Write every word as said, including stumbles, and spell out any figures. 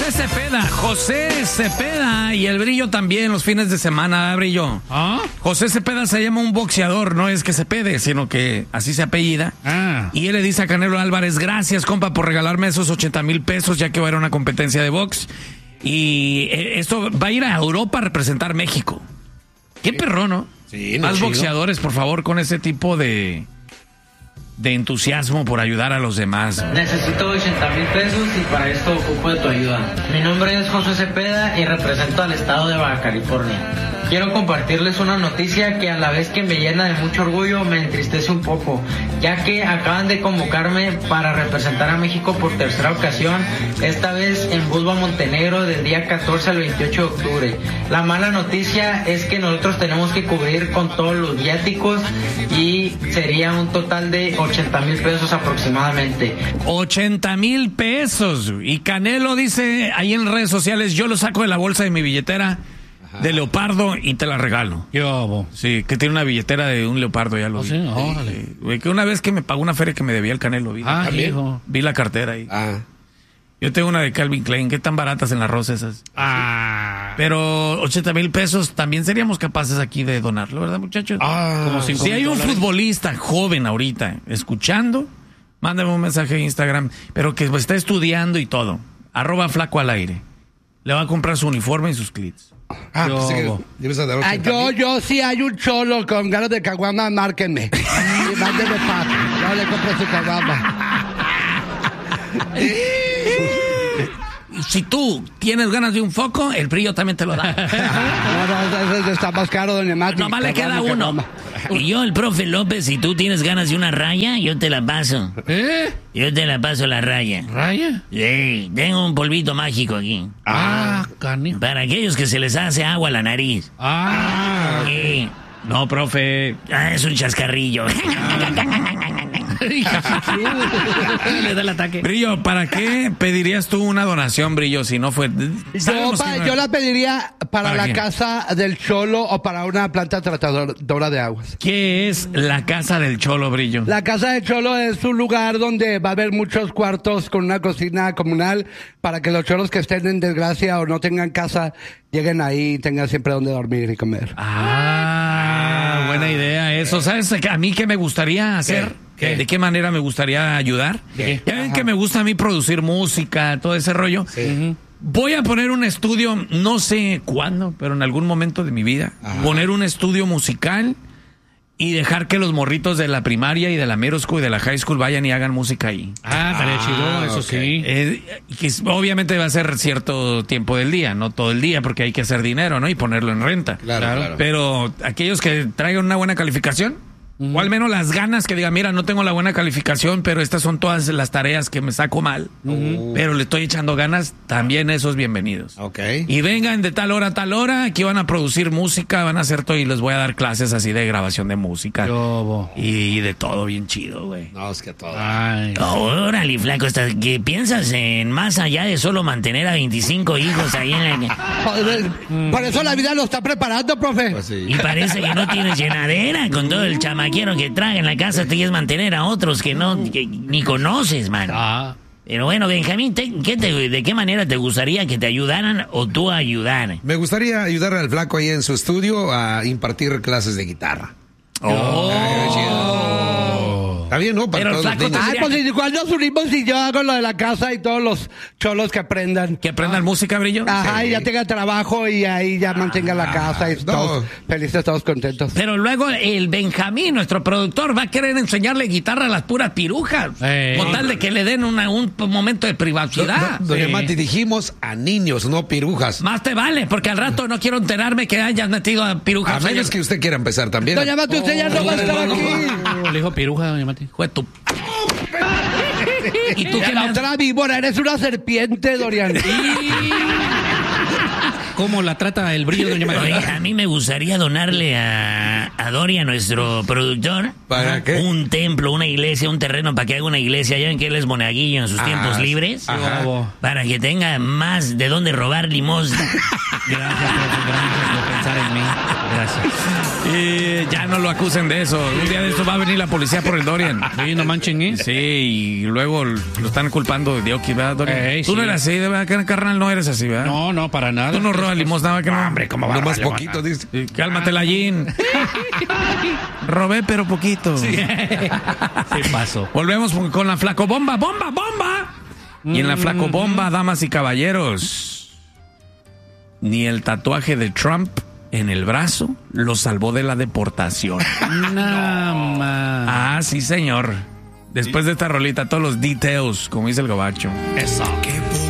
José Cepeda, José Cepeda y el Brillo también los fines de semana, ¿eh, Brillo? ¿Ah? José Cepeda se llama un boxeador, no es que se pede, sino que así se apellida. Ah. Y él le dice a Canelo Álvarez, gracias, compa, por regalarme esos ochenta mil pesos, ya que va a ir a una competencia de box. Y esto va a ir a Europa a representar México. Qué sí. perrón, ¿no? Sí, no Más chido. boxeadores, por favor, con ese tipo de... de entusiasmo por ayudar a los demás. Necesito ochenta mil pesos y para esto ocupo de tu ayuda. Mi nombre es José Cepeda y represento al estado de Baja California. Quiero compartirles una noticia que a la vez que me llena de mucho orgullo me entristece un poco, ya que acaban de convocarme para representar a México por tercera ocasión, esta vez en Budva, Montenegro, del día catorce al veintiocho de octubre. La mala noticia es que nosotros tenemos que cubrir con todos los viáticos y sería un total de ochenta mil pesos aproximadamente. ochenta mil pesos. Y Canelo dice ahí en redes sociales, yo lo saco de la bolsa de mi billetera Ajá. de leopardo y te la regalo. Yo, sí, que tiene una billetera de un leopardo, ya lo ¿Oh, vi. sí? Órale. Eh, que una vez que me pagó una feria que me debía el Canelo, vi, ah, vi, hijo. vi la cartera ahí. Ah. Yo tengo una de Calvin Klein, ¿qué tan baratas en la Rosa esas? Ah. Pero ochenta mil pesos también seríamos capaces aquí de donarlo, ¿verdad, muchachos? Ah, como cinco si hay un dólares. futbolista joven ahorita escuchando, mándame un mensaje en Instagram, pero que está estudiando y todo. Arroba Flaco al aire. Le va a comprar su uniforme y sus clits. Ah, yo, pues sí que debes de dar Ah, ochenta yo, mil. yo, si hay un cholo con ganas de caguama, márquenme. Y mándenme pato. Yo le compro su caguama. Si tú tienes ganas de un foco, el Brillo también te lo da. No, no, eso está más caro, doña Mati. Nomás le queda Caguama, uno. caguama. Y yo, el profe López, si tú tienes ganas de una raya, yo te la paso. ¿Eh? Yo te la paso la raya. ¿Raya? Sí, tengo un polvito mágico aquí. Ah, canijo. Para aquellos que se les hace agua a la nariz. Ah. Sí. No, profe. Ah, es un chascarrillo. Le da el ataque. Brillo, ¿para qué pedirías tú una donación, Brillo, si no fue... Yo, Sabemos pa- que no- yo la pediría para, ¿Para la qué? casa del cholo o para una planta tratadora de aguas. ¿Qué es la casa del Cholo, Brillo? La casa del cholo es un lugar donde va a haber muchos cuartos con una cocina comunal para que los cholos que estén en desgracia o no tengan casa lleguen ahí y tengan siempre donde dormir y comer. Ah, buena idea eso. ¿Sabes a mí qué me gustaría hacer? ¿Qué? ¿Qué? ¿De qué manera me gustaría ayudar? ¿Qué? Ya ven que me gusta a mí producir música, todo ese rollo. Ujú. Voy a poner un estudio, no sé cuándo, pero en algún momento de mi vida, Ajá. poner un estudio musical y dejar que los morritos de la primaria y de la middle school y de la high school vayan y hagan música ahí. Ah, estaría Ah, chido, eso ok. sí. Eh, que es- obviamente va a ser cierto tiempo del día, no todo el día, porque hay que hacer dinero, ¿no? Y ponerlo en renta. Claro, claro. Pero aquellos que traigan una buena calificación, o al menos las ganas que digan, mira, no tengo la buena calificación, pero estas son todas las tareas que me saco mal, pero le estoy echando ganas, también esos bienvenidos. Ok. Y vengan de tal hora a tal hora, aquí van a producir música, van a hacer todo y les voy a dar clases así de grabación de música. Yo, bo. Y de todo bien chido, güey. No, es que todo. Ay. Órale, flaco, ¿estás- ¿qué piensas en más allá de solo mantener a veinticinco hijos ahí en la... Joder, Por eso la vida lo está preparando, profe. Pues sí. Y parece que no tienes llenadera con todo el chamaquero que trae en la casa, te quieres mantener a otros que no que ni conoces, mano. Ah. Pero bueno, Benjamín, te- ¿qué te- ¿de qué manera te gustaría que te ayudaran o tú ayudar? Me gustaría ayudar al flaco ahí en su estudio a impartir clases de guitarra. Oh. Ah, chido. Está bien, ¿no? Para Pero el todos los flaco niños. Ay, pues igual nos unimos y yo hago lo de la casa y todos los cholos que aprendan. Que aprendan música, Brillo. Ajá, Sí. y ya tenga trabajo y ahí ya mantenga la casa y no. todos felices, todos contentos. Pero luego el Benjamín, nuestro productor, va a querer enseñarle guitarra a las puras pirujas. Eh. Con tal de que le den una- un momento de Do- privacidad. do- Doña Sí. Mati, dijimos a niños, no pirujas. Más te vale, porque al rato no quiero enterarme que hayas metido a A pirujas. menos que usted quiera empezar también. Doña Mati, usted ya no va a estar aquí. Oh, le dijo piruja, doña Mati. Hijo de tu- ¿Y tú Y qué la me has- otra víbora, eres una serpiente, Dorian. cómo la trata el brillo, doña María. Oye, a mí me gustaría donarle a, a Doria, nuestro productor, ¿Para qué? un templo, una iglesia, un terreno para que haga una iglesia. Ya ven que él es monaguillo en sus Ah, tiempos sí. libres. Ajá. Para que tenga más de dónde robar limosna. Gracias, profe, gracias por pensar en mí. Gracias. Y ya no lo acusen de eso. Un día de esto va a venir la policía por el Dorian. Sí, no manchen, ¿eh? Sí, y luego lo están culpando de Oki, ¿verdad, Dorian? Ey, Tú sí. no eres así, ¿verdad, carnal? No eres así, ¿verdad? No, no, para nada. Tú no robas limosna, ¿verdad que no? Hombre, ¿cómo va a No más robar poquito, dice. Sí, cálmate, la Jean. Robé, pero poquito. Sí. Se pasó. Volvemos con la flaco bomba, bomba, bomba. Y en la flaco bomba, damas y caballeros, ni el tatuaje de Trump en el brazo lo salvó de la deportación. Nada más. Ah, sí, señor. Después de esta rolita, todos los details, como dice el gabacho. Eso. Qué